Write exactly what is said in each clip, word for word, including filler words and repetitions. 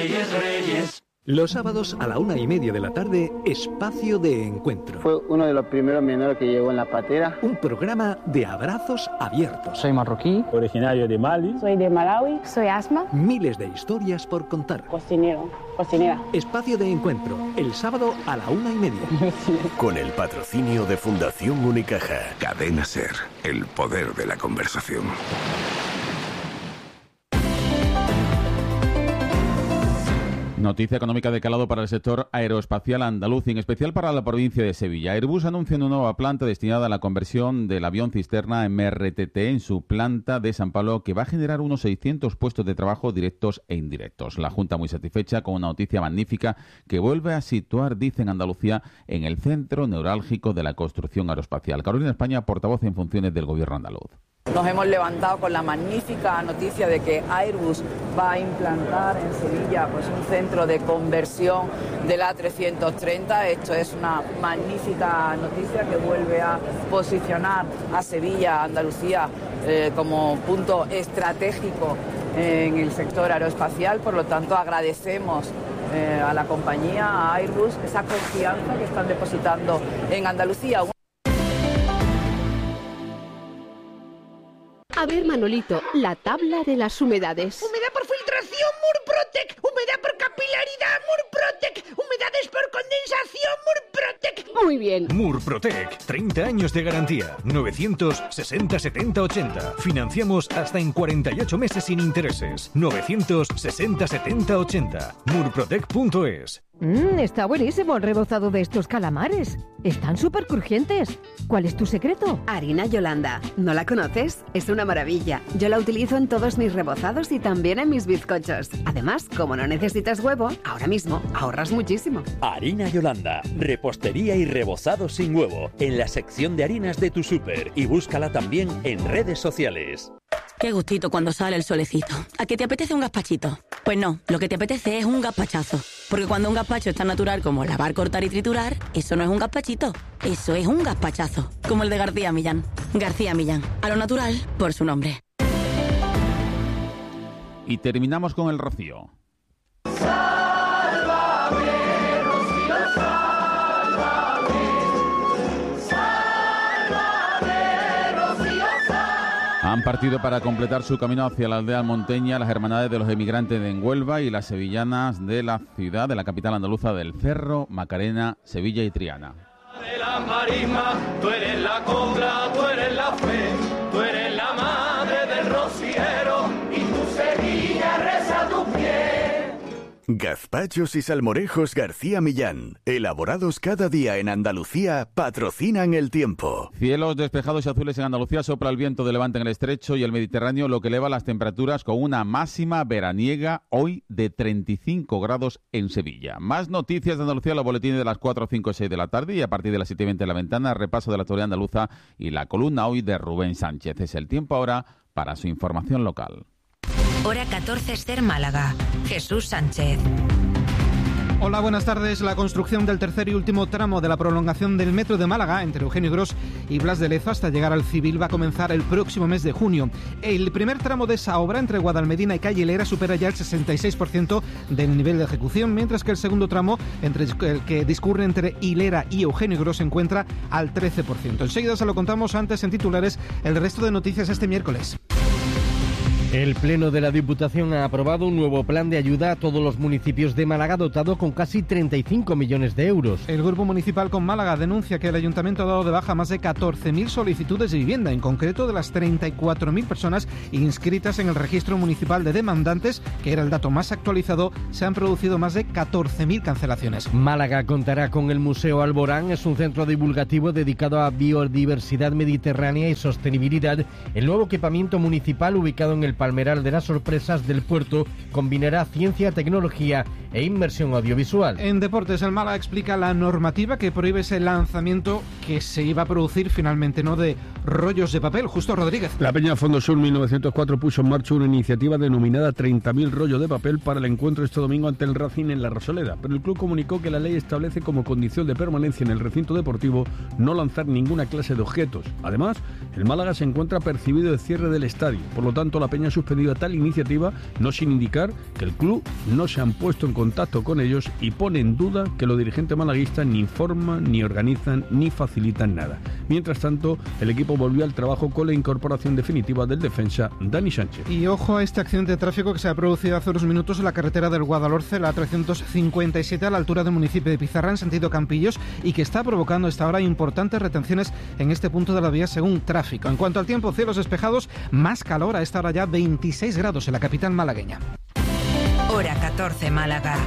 Reyes, Reyes. Los sábados a la una y media de la tarde, Espacio de Encuentro. Fue uno de los primeros menores que llegó en la patera. Un programa de abrazos abiertos. Soy marroquí, originario de Mali. Soy de Malawi, soy Asma. Miles de historias por contar. Cocinero, cocinera. Espacio de Encuentro, el sábado a la una y media. Con el patrocinio de Fundación Unicaja. Cadena SER, el poder de la conversación. Noticia económica de calado para el sector aeroespacial andaluz y en especial para la provincia de Sevilla. Airbus anuncia una nueva planta destinada a la conversión del avión cisterna M R T T en su planta de San Pablo, que va a generar unos seiscientos puestos de trabajo directos e indirectos. La Junta muy satisfecha con una noticia magnífica que vuelve a situar, dicen Andalucía, en el centro neurálgico de la construcción aeroespacial. Carolina España, portavoz en funciones del Gobierno andaluz. Nos hemos levantado con la magnífica noticia de que Airbus va a implantar en Sevilla pues, un centro de conversión del A trescientos treinta. Esto es una magnífica noticia que vuelve a posicionar a Sevilla, Andalucía, eh, como punto estratégico en el sector aeroespacial. Por lo tanto, agradecemos eh, a la compañía, a Airbus, esa confianza que están depositando en Andalucía. A ver, Manolito, la tabla de las humedades. Humedad por filtración, Murprotec. Humedad por capilaridad, Murprotec. Humedades por condensación, Murprotec. Muy bien. Murprotec, treinta años de garantía. novecientos sesenta setenta ochenta. Financiamos hasta en cuarenta y ocho meses sin intereses. novecientos sesenta setenta ochenta. murprotec punto es. Mmm, está buenísimo el rebozado de estos calamares. Están súper crujientes. ¿Cuál es tu secreto? Harina Yolanda. ¿No la conoces? Es una maravilla. Yo la utilizo en todos mis rebozados y también en mis bizcochos. Además, como no necesitas huevo, ahora mismo ahorras muchísimo. Harina Yolanda. Repostería y rebozado sin huevo. En la sección de harinas de tu súper. Y búscala también en redes sociales. Qué gustito cuando sale el solecito. ¿A qué te apetece un gazpachito? Pues no, lo que te apetece es un gazpachazo. Porque cuando un gazpacho es tan natural como lavar, cortar y triturar, eso no es un gazpachito, eso es un gazpachazo. Como el de García Millán. García Millán, a lo natural, por su nombre. Y terminamos con el rocío. Sálvame, Rocío, sálvame. Sálvame, Rocío, sálvame. Han partido para completar su camino hacia la aldea almonteña las hermandades de los emigrantes de Huelva y las sevillanas de la ciudad, de la capital andaluza del Cerro, Macarena, Sevilla y Triana. De la marisma, tú eres la cobra, tú eres la fe, tú eres la madre del rociero y tu Sevilla reza tu pie. Gazpachos y salmorejos García Millán, elaborados cada día en Andalucía, patrocinan el tiempo. Cielos despejados y azules en Andalucía, sopla el viento de levante en el estrecho y el Mediterráneo, lo que eleva las temperaturas con una máxima veraniega hoy de treinta y cinco grados en Sevilla. Más noticias de Andalucía, los boletines de las cuatro, cinco y seis de la tarde y a partir de las siete y veinte de la ventana, repaso de la actualidad andaluza y la columna hoy de Rubén Sánchez. Es el tiempo ahora para su información local. Hora catorce, Ser Málaga. Jesús Sánchez. Hola, buenas tardes. La construcción del tercer y último tramo de la prolongación del metro de Málaga entre Eugenio Gros y Blas de Lezo hasta llegar al Civil va a comenzar el próximo mes de junio. El primer tramo de esa obra entre Guadalmedina y Calle Hilera supera ya el sesenta y seis por ciento del nivel de ejecución, mientras que el segundo tramo, entre el que discurre entre Hilera y Eugenio Gros, se encuentra al trece por ciento. Enseguida se lo contamos, antes en titulares el resto de noticias este miércoles. El Pleno de la Diputación ha aprobado un nuevo plan de ayuda a todos los municipios de Málaga dotado con casi treinta y cinco millones de euros. El Grupo Municipal con Málaga denuncia que el Ayuntamiento ha dado de baja más de catorce mil solicitudes de vivienda. En concreto, de las treinta y cuatro mil personas inscritas en el Registro Municipal de Demandantes, que era el dato más actualizado, se han producido más de catorce mil cancelaciones. Málaga contará con el Museo Alborán. Es un centro divulgativo dedicado a biodiversidad mediterránea y sostenibilidad. El nuevo equipamiento municipal ubicado en el Palmeral de las Sorpresas del Puerto combinará ciencia, tecnología e inmersión audiovisual. En deportes, el Málaga explica la normativa que prohíbe ese lanzamiento que se iba a producir finalmente, no de rollos de papel. Justo Rodríguez. La Peña Fondo Sur mil novecientos cuatro puso en marcha una iniciativa denominada treinta mil rollos de papel para el encuentro este domingo ante el Racing en La Rosaleda, pero el club comunicó que la ley establece como condición de permanencia en el recinto deportivo no lanzar ninguna clase de objetos. Además, el Málaga se encuentra percibido de cierre del estadio, por lo tanto la Peña ha suspendido tal iniciativa, no sin indicar que el club no se han puesto en contacto con ellos y pone en duda que los dirigentes malaguistas ni informan, ni organizan, ni facilitan nada. Mientras tanto, el equipo volvió al trabajo con la incorporación definitiva del defensa Dani Sánchez. Y ojo a este accidente de tráfico que se ha producido hace unos minutos en la carretera del Guadalhorce, la trescientos cincuenta y siete, a la altura del municipio de Pizarra, en sentido Campillos, y que está provocando a esta hora importantes retenciones en este punto de la vía según tráfico. En cuanto al tiempo, cielos despejados, más calor, a esta hora ya veintiséis grados en la capital malagueña. Hora catorce, Málaga.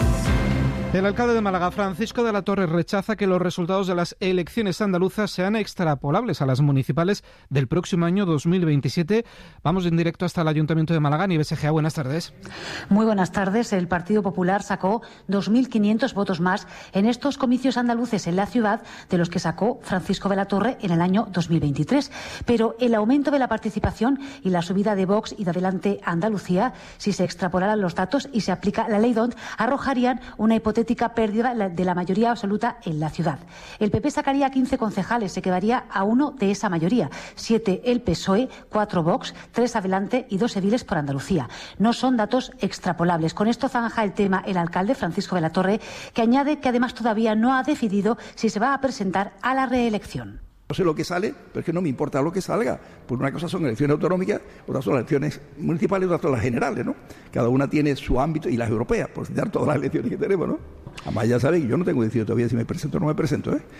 El alcalde de Málaga, Francisco de la Torre, rechaza que los resultados de las elecciones andaluzas sean extrapolables a las municipales del próximo año dos mil veintisiete. Vamos en directo hasta el Ayuntamiento de Málaga. Nieves Egea, buenas tardes. Muy buenas tardes. El Partido Popular sacó dos mil quinientos votos más en estos comicios andaluces en la ciudad de los que sacó Francisco de la Torre en el año dos mil veintitrés. Pero el aumento de la participación y la subida de Vox y de Adelante Andalucía, si se extrapolaran los datos y se aplica la ley D O N T, arrojarían una hipotética pérdida de la mayoría absoluta en la ciudad. El P P sacaría quince concejales, se quedaría a uno de esa mayoría. Siete el P S O E, cuatro Vox, tres Adelante y dos ediles por Andalucía. No son datos extrapolables. Con esto zanja el tema el alcalde Francisco de la Torre, que añade que además todavía no ha decidido si se va a presentar a la reelección. No sé lo que sale, pero es que no me importa lo que salga. Porque una cosa son elecciones autonómicas, otras son las elecciones municipales, otras son las generales, ¿no? Cada una tiene su ámbito, y las europeas, por citar todas las elecciones que tenemos, ¿no? Además ya sabéis, yo no tengo decidido todavía si me presento o no me presento, ¿eh?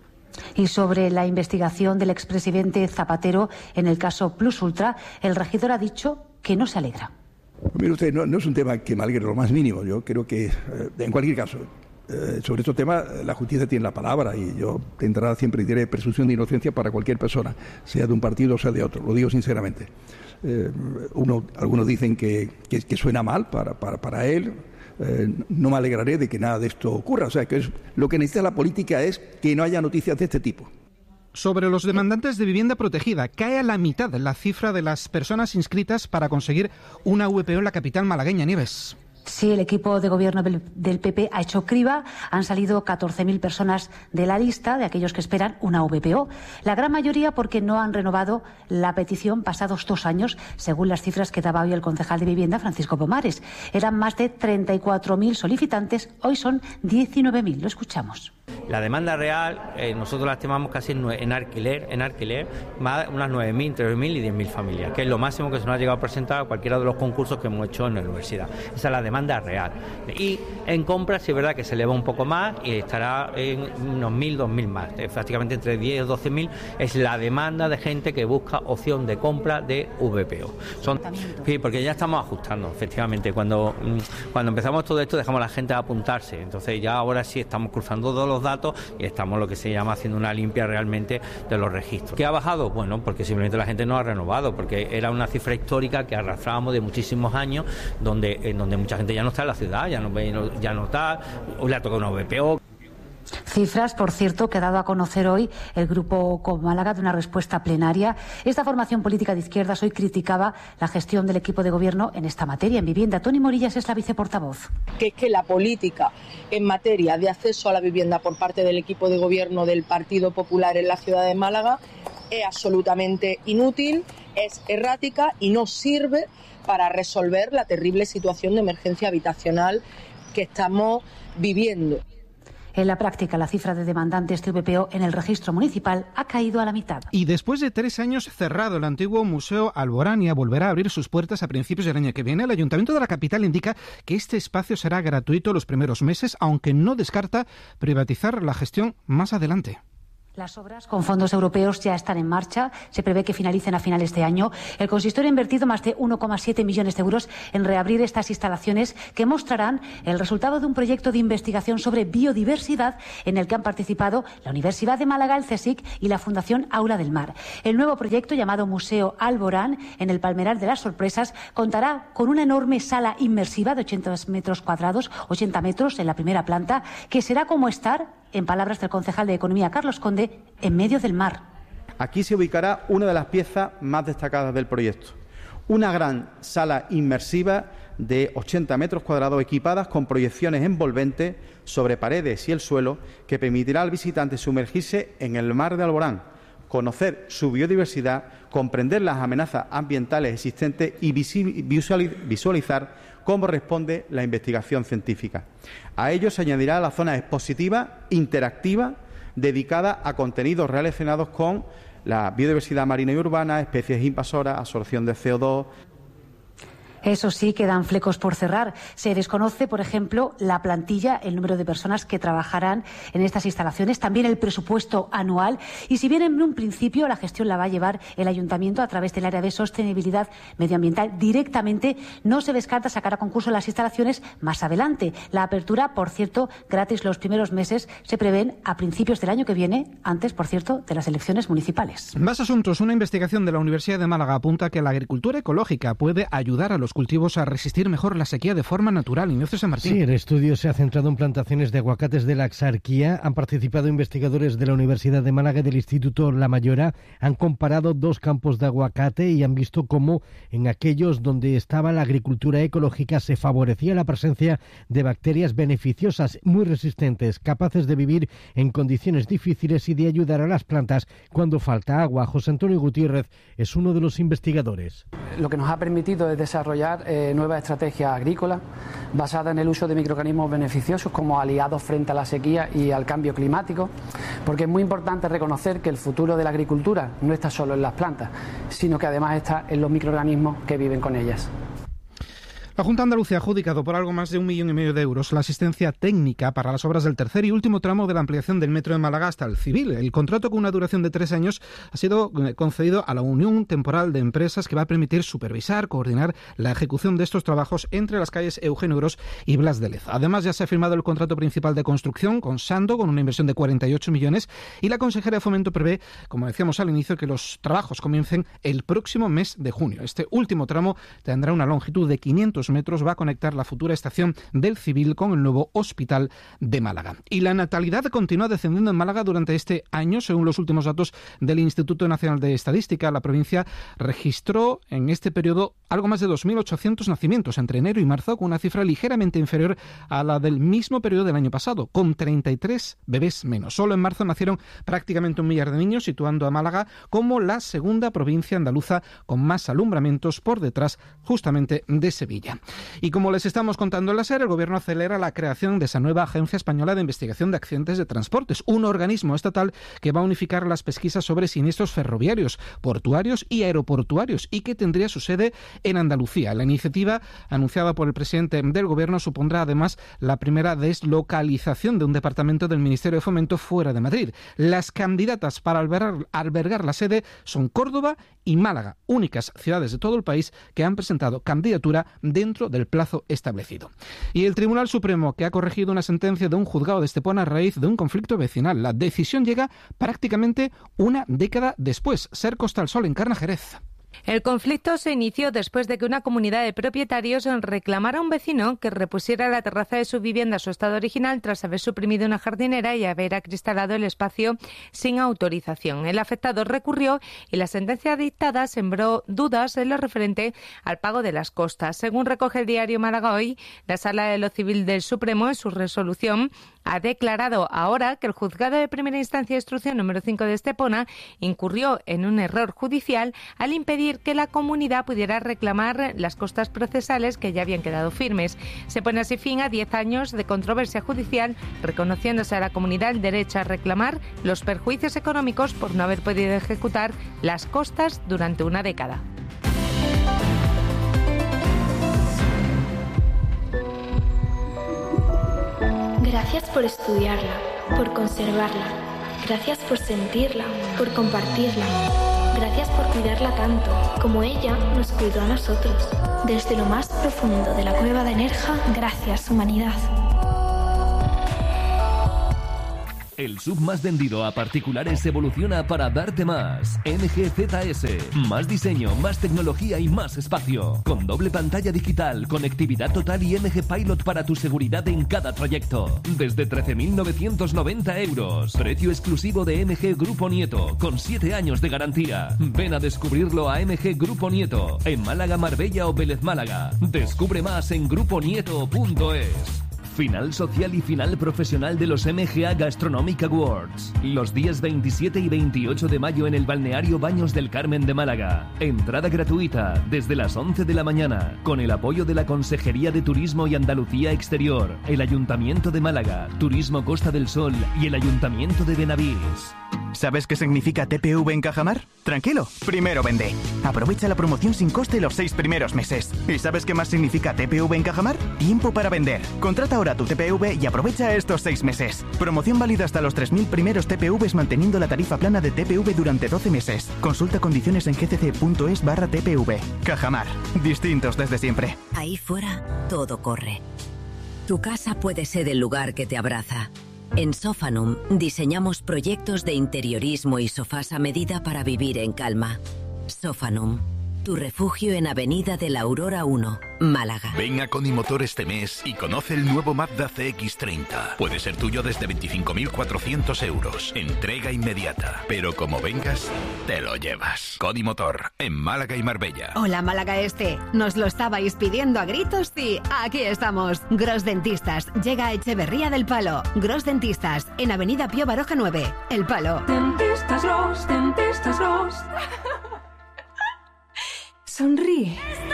Y sobre la investigación del expresidente Zapatero en el caso Plus Ultra, el regidor ha dicho que no se alegra. Mire usted, no, no es un tema que me alegre lo más mínimo. Yo creo que, eh, en cualquier caso, Eh, sobre estos temas la justicia tiene la palabra y yo tendrá siempre diré presunción de inocencia para cualquier persona, sea de un partido o sea de otro, lo digo sinceramente. Eh, uno, algunos dicen que, que, que suena mal para, para, para él, eh, no me alegraré de que nada de esto ocurra, o sea que es, lo que necesita la política es que no haya noticias de este tipo. Sobre los demandantes de vivienda protegida, cae a la mitad la cifra de las personas inscritas para conseguir una V P O en la capital malagueña. Nieves. Sí, el equipo de gobierno del P P ha hecho criba. Han salido catorce mil personas de la lista de aquellos que esperan una V P O. La gran mayoría porque no han renovado la petición pasados dos años, según las cifras que daba hoy el concejal de Vivienda, Francisco Pomares. Eran más de treinta y cuatro mil solicitantes, hoy son diecinueve mil. Lo escuchamos. La demanda real, eh, nosotros la estimamos casi en, en alquiler, en alquiler, más unas nueve mil, entre nueve mil y diez mil familias, que es lo máximo que se nos ha llegado a presentar a cualquiera de los concursos que hemos hecho en la universidad. Esa es la demanda real. Y en compras, sí es verdad que se eleva un poco más y estará en unos mil, dos mil más. Eh, prácticamente entre diez o doce mil es la demanda de gente que busca opción de compra de V P O. Son, sí, porque ya estamos ajustando, efectivamente. Cuando, cuando empezamos todo esto, dejamos a la gente apuntarse. Entonces ya ahora sí estamos cruzando todos los datos y estamos lo que se llama haciendo una limpia realmente de los registros. ¿Qué ha bajado? Bueno, porque simplemente la gente no ha renovado, porque era una cifra histórica que arrastrábamos de muchísimos años, donde, en donde mucha gente ya no está en la ciudad, ya no, ya no está, o le ha tocado una V P O. Cifras, por cierto, que ha dado a conocer hoy el Grupo Comálaga de una respuesta plenaria. Esta formación política de izquierdas hoy criticaba la gestión del equipo de gobierno en esta materia, en vivienda. Toni Morillas es la viceportavoz. Que es que la política en materia de acceso a la vivienda por parte del equipo de gobierno del Partido Popular en la ciudad de Málaga es absolutamente inútil, es errática y no sirve para resolver la terrible situación de emergencia habitacional que estamos viviendo. En la práctica, la cifra de demandantes de V P O en el registro municipal ha caído a la mitad. Y después de tres años cerrado, el antiguo Museo Alborania volverá a abrir sus puertas a principios del año que viene. El Ayuntamiento de la capital indica que este espacio será gratuito los primeros meses, aunque no descarta privatizar la gestión más adelante. Las obras con fondos europeos ya están en marcha. Se prevé que finalicen a finales de año. El consistorio ha invertido más de uno coma siete millones de euros en reabrir estas instalaciones que mostrarán el resultado de un proyecto de investigación sobre biodiversidad en el que han participado la Universidad de Málaga, el CSIC y la Fundación Aula del Mar. El nuevo proyecto, llamado Museo Alborán, en el Palmeral de las Sorpresas, contará con una enorme sala inmersiva de ochenta metros cuadrados, ochenta metros en la primera planta, que será como estar, en palabras del concejal de Economía Carlos Conde, en medio del mar. Aquí se ubicará una de las piezas más destacadas del proyecto, una gran sala inmersiva de ochenta metros cuadrados equipadas con proyecciones envolventes sobre paredes y el suelo que permitirá al visitante sumergirse en el mar de Alborán, conocer su biodiversidad, comprender las amenazas ambientales existentes y visualizar cómo responde la investigación científica. A ello se añadirá la zona expositiva interactiva dedicada a contenidos relacionados con la biodiversidad marina y urbana, especies invasoras, absorción de C O dos. Eso sí, quedan flecos por cerrar. Se desconoce, por ejemplo, la plantilla, el número de personas que trabajarán en estas instalaciones, también el presupuesto anual. Y si bien en un principio la gestión la va a llevar el Ayuntamiento a través del área de sostenibilidad medioambiental directamente, no se descarta sacar a concurso las instalaciones más adelante. La apertura, por cierto, gratis los primeros meses, se prevén a principios del año que viene, antes, por cierto, de las elecciones municipales. Más asuntos. Una investigación de la Universidad de Málaga apunta que la agricultura ecológica puede ayudar a los cultivos a resistir mejor la sequía de forma natural. Ignacio San Martín. Sí, el estudio se ha centrado en plantaciones de aguacates de la Axarquía. Han participado investigadores de la Universidad de Málaga y del Instituto La Mayora. Han comparado dos campos de aguacate y han visto cómo en aquellos donde estaba la agricultura ecológica se favorecía la presencia de bacterias beneficiosas, muy resistentes, capaces de vivir en condiciones difíciles y de ayudar a las plantas cuando falta agua. José Antonio Gutiérrez es uno de los investigadores. Lo que nos ha permitido es desarrollar eh, nuevas estrategias agrícolas basadas en el uso de microorganismos beneficiosos como aliados frente a la sequía y al cambio climático, porque es muy importante reconocer que el futuro de la agricultura no está solo en las plantas, sino que además está en los microorganismos que viven con ellas. La Junta de Andalucía ha adjudicado por algo más de un millón y medio de euros la asistencia técnica para las obras del tercer y último tramo de la ampliación del metro de Málaga hasta el Civil. El contrato, con una duración de tres años, ha sido concedido a la Unión Temporal de Empresas, que va a permitir supervisar, coordinar la ejecución de estos trabajos entre las calles Eugenio Gros y Blas de Leza. Además, ya se ha firmado el contrato principal de construcción con Sando, con una inversión de cuarenta y ocho millones, y la consejera de Fomento prevé, como decíamos al inicio, que los trabajos comiencen el próximo mes de junio. Este último tramo tendrá una longitud de quinientos metros, va a conectar la futura estación del Civil con el nuevo Hospital de Málaga. Y la natalidad continúa descendiendo en Málaga durante este año, según los últimos datos del Instituto Nacional de Estadística. La provincia registró en este periodo algo más de dos mil ochocientos nacimientos entre enero y marzo, con una cifra ligeramente inferior a la del mismo periodo del año pasado, con treinta y tres bebés menos. Solo en marzo nacieron prácticamente un millar de niños, situando a Málaga como la segunda provincia andaluza con más alumbramientos, por detrás justamente de Sevilla. Y como les estamos contando en la SER, el Gobierno acelera la creación de esa nueva Agencia Española de Investigación de Accidentes de Transportes, un organismo estatal que va a unificar las pesquisas sobre siniestros ferroviarios, portuarios y aeroportuarios, y que tendría su sede en Andalucía. La iniciativa, anunciada por el presidente del Gobierno, supondrá además la primera deslocalización de un departamento del Ministerio de Fomento fuera de Madrid. Las candidatas para albergar, albergar la sede son Córdoba y Málaga, únicas ciudades de todo el país que han presentado candidatura dentro del plazo establecido. Y el Tribunal Supremo, que ha corregido una sentencia de un juzgado de Estepona a raíz de un conflicto vecinal. La decisión llega prácticamente una década después. Ser Costa del Sol encarna Jerez. El conflicto se inició después de que una comunidad de propietarios reclamara a un vecino que repusiera la terraza de su vivienda a su estado original tras haber suprimido una jardinera y haber acristalado el espacio sin autorización. El afectado recurrió y la sentencia dictada sembró dudas en lo referente al pago de las costas. Según recoge el diario Málaga Hoy, la Sala de lo Civil del Supremo, en su resolución, ha declarado ahora que el juzgado de primera instancia de instrucción número cinco de Estepona incurrió en un error judicial al impedir que la comunidad pudiera reclamar las costas procesales que ya habían quedado firmes. Se pone así fin a diez años de controversia judicial, reconociéndose a la comunidad el derecho a reclamar los perjuicios económicos por no haber podido ejecutar las costas durante una década. Gracias por estudiarla, por conservarla. Gracias por sentirla, por compartirla. Gracias por cuidarla tanto, como ella nos cuidó a nosotros. Desde lo más profundo de la cueva de Nerja, gracias, humanidad. El S U V más vendido a particulares evoluciona para darte más. M G Z S. Más diseño, más tecnología y más espacio. Con doble pantalla digital, conectividad total y M G Pilot para tu seguridad en cada trayecto. Desde trece mil novecientos noventa euros. Precio exclusivo de M G Grupo Nieto, con siete años de garantía. Ven a descubrirlo a M G Grupo Nieto, en Málaga, Marbella o Vélez Málaga. Descubre más en grupo nieto punto es. Final social y final profesional de los M G A Gastronomic Awards. Los días veintisiete y veintiocho de mayo en el balneario Baños del Carmen de Málaga. Entrada gratuita desde las once de la mañana, con el apoyo de la Consejería de Turismo y Andalucía Exterior, el Ayuntamiento de Málaga, Turismo Costa del Sol y el Ayuntamiento de Benavís. ¿Sabes qué significa T P V en Cajamar? Tranquilo, primero vende. Aprovecha la promoción sin coste los seis primeros meses. ¿Y sabes qué más significa T P V en Cajamar? Tiempo para vender. Contrata ahora tu T P V y aprovecha estos seis meses. Promoción válida hasta los tres mil primeros T P Vs manteniendo la tarifa plana de T P V durante doce meses. Consulta condiciones en gcc.es barra T P V. Cajamar. Distintos desde siempre. Ahí fuera, todo corre. Tu casa puede ser el lugar que te abraza. En Sofanum diseñamos proyectos de interiorismo y sofás a medida para vivir en calma. Sofanum, tu refugio en Avenida de la Aurora uno, Málaga. Ven a Conimotor este mes y conoce el nuevo Mazda C X treinta. Puede ser tuyo desde veinticinco mil cuatrocientos euros. Entrega inmediata. Pero como vengas, te lo llevas. Conimotor, en Málaga y Marbella. Hola Málaga Este, nos lo estabais pidiendo a gritos y aquí estamos. Gros Dentistas llega a Echeverría del Palo. Gros Dentistas, en Avenida Pío Baroja nueve, El Palo. Dentistas Gros, Dentistas Gros. Sonríe.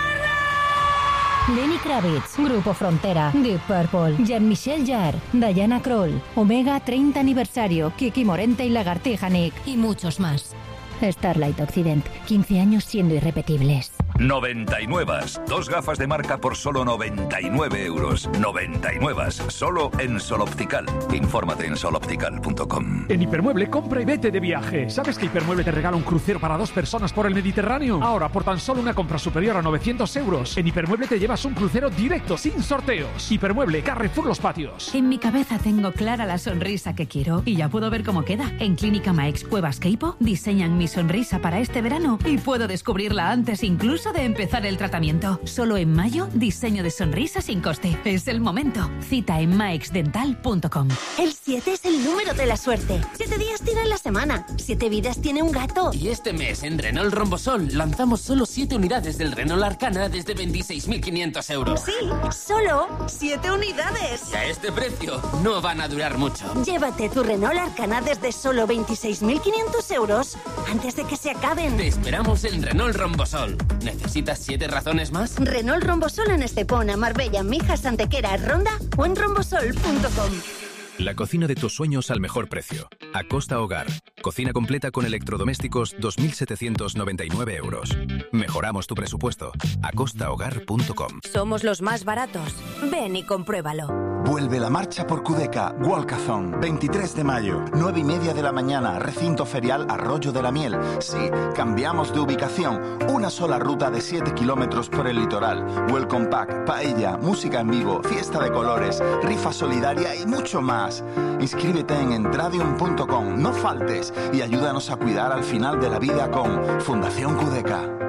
Lenny Kravitz, Grupo Frontera, Deep Purple, Jean-Michel Jarre, Diana Kroll, Omega treinta aniversario, Kiki Morente y Lagartija Nick y muchos más. Starlight Occident, quince años siendo irrepetibles. noventa y nueve. Dos gafas de marca por solo noventa y nueve euros. noventa y nueve. Solo en Sol Optical. Infórmate en sol optical punto com. En Hipermueble, compra y vete de viaje. ¿Sabes que Hipermueble te regala un crucero para dos personas por el Mediterráneo? Ahora, por tan solo una compra superior a novecientos euros, en Hipermueble te llevas un crucero directo, sin sorteos. Hipermueble, Carrefour Los Patios. En mi cabeza tengo clara la sonrisa que quiero y ya puedo ver cómo queda. En Clínica Maex Cuevas Queipo diseñan mi sonrisa para este verano y puedo descubrirla antes incluso de empezar el tratamiento. Solo en mayo, diseño de sonrisa sin coste. Es el momento. Cita en maeix dental punto com. El siete es el número de la suerte. Siete días tiene la semana. Siete vidas tiene un gato. Y este mes en Renault Rombosol lanzamos solo siete unidades del Renault Arcana desde veintiséis mil quinientos euros. Sí, solo siete unidades. Y a este precio no van a durar mucho. Llévate tu Renault Arcana desde solo veintiséis mil quinientos euros antes de que se acaben. Te esperamos en Renault Rombosol. ¿Necesitas siete razones más? Renault Rombosol en Estepona, Marbella, Mijas, Antequera, Ronda o en rombosol punto com. La cocina de tus sueños al mejor precio. Acosta Hogar. Cocina completa con electrodomésticos dos mil setecientos noventa y nueve euros. Mejoramos tu presupuesto. acosta hogar punto com. Somos los más baratos. Ven y compruébalo. Vuelve la marcha por Cudeca, Walkathon, veintitrés de mayo, nueve y media de la mañana, recinto ferial Arroyo de la Miel. Sí, cambiamos de ubicación, una sola ruta de siete kilómetros por el litoral. Welcome pack, paella, música en vivo, fiesta de colores, rifa solidaria y mucho más. Inscríbete en entradium punto com, no faltes y ayúdanos a cuidar al final de la vida con Fundación Cudeca.